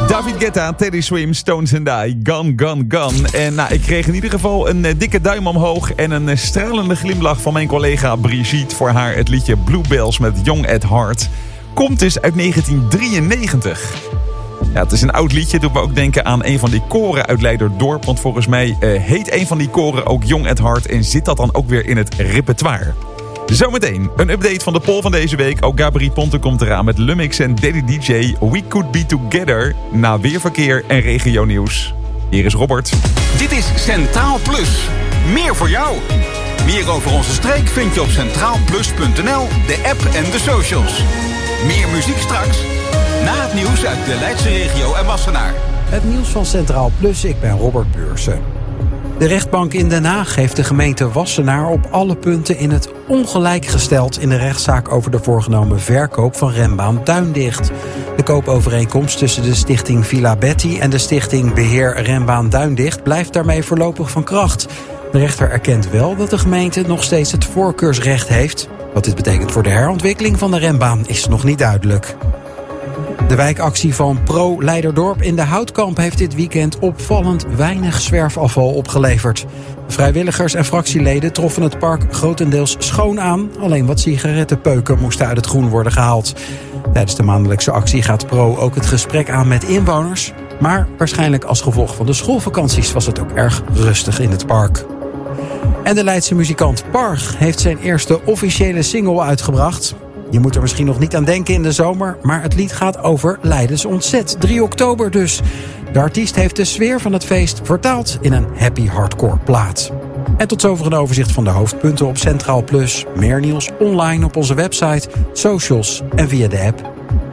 David Guetta, Teddy Swims, Stones and I, Gone, Gone, Gone. En ik kreeg in ieder geval een dikke duim omhoog en een stralende glimlach van mijn collega Brigitte voor haar het liedje Bluebells met Young at Heart. Komt dus uit 1993. Ja, het is een oud liedje, doet me ook denken aan een van die koren uit Leiderdorp. Want volgens mij heet een van die koren ook Young at Heart en zit dat dan ook weer in het repertoire. Zometeen een update van de poll van deze week. Ook Gabri Ponte komt eraan met Lumix en Daddy DJ. We Could Be Together. Na weerverkeer en regionieuws. Hier is Robert. Dit is Centraal Plus. Meer voor jou. Meer over onze streek vind je op centraalplus.nl, de app en de socials. Meer muziek straks. Na het nieuws uit de Leidse regio en Wassenaar. Het nieuws van Centraal Plus, ik ben Robert Beursen. De rechtbank in Den Haag heeft de gemeente Wassenaar op alle punten in het ongelijk gesteld in de rechtszaak over de voorgenomen verkoop van rembaan Duindicht. De koopovereenkomst tussen de stichting Villa Betty en de stichting Beheer Rembaan Duindicht blijft daarmee voorlopig van kracht. De rechter erkent wel dat de gemeente nog steeds het voorkeursrecht heeft. Wat dit betekent voor de herontwikkeling van de rembaan is nog niet duidelijk. De wijkactie van Pro Leiderdorp in de Houtkamp heeft dit weekend opvallend weinig zwerfafval opgeleverd. Vrijwilligers en fractieleden troffen het park grotendeels schoon aan. Alleen wat sigarettenpeuken moesten uit het groen worden gehaald. Tijdens de maandelijkse actie gaat Pro ook het gesprek aan met inwoners. Maar waarschijnlijk als gevolg van de schoolvakanties was het ook erg rustig in het park. En de Leidse muzikant Parg heeft zijn eerste officiële single uitgebracht. Je moet er misschien nog niet aan denken in de zomer, maar het lied gaat over Leidens ontzet. 3 oktober dus. De artiest heeft de sfeer van het feest vertaald in een happy hardcore plaat. En tot zover een overzicht van de hoofdpunten op Centraal Plus. Meer nieuws online op onze website, socials en via de app.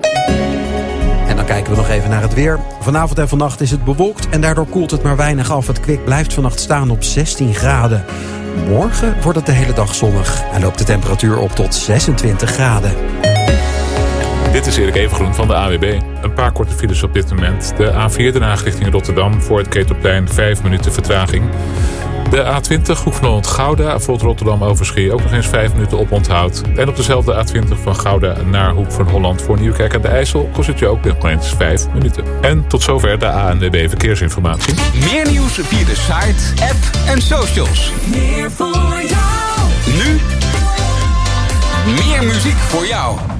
En dan kijken we nog even naar het weer. Vanavond en vannacht is het bewolkt en daardoor koelt het maar weinig af. Het kwik blijft vannacht staan op 16 graden. Morgen wordt het de hele dag zonnig en loopt de temperatuur op tot 26 graden. Dit is Erik Evengroen van de AWB. Een paar korte files op dit moment. De A4 Den Haag richting Rotterdam voor het Ketelplein 5 minuten vertraging. De A20 Hoek van Holland-Gouda, Vlot Rotterdam Overschie ook nog eens 5 minuten op onthoud. En op dezelfde A20 van Gouda naar Hoek van Holland voor Nieuwkerk aan de IJssel kost het je ook nog eens 5 minuten. En tot zover de ANWB Verkeersinformatie. Meer nieuws via de site, app en socials. Meer voor jou. Nu meer muziek voor jou.